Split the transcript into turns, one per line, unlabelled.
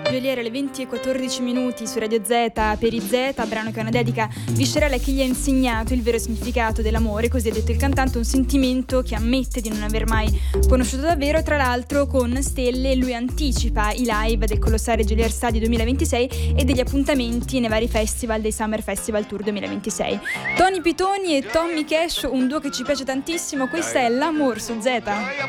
Geolier alle 20:14 su Radio Z per IZ, brano che è una dedica viscerale a chi gli ha insegnato il vero significato dell'amore, così ha detto il cantante, un sentimento che ammette di non aver mai conosciuto davvero. Tra l'altro con Stelle lui anticipa i live del colossale Geolier Stadio 2026 e degli appuntamenti nei vari festival dei Summer Festival Tour 2026. Tony Pitoni e Tommy Cash, un duo che ci piace tantissimo, questa è L'Amour su Z.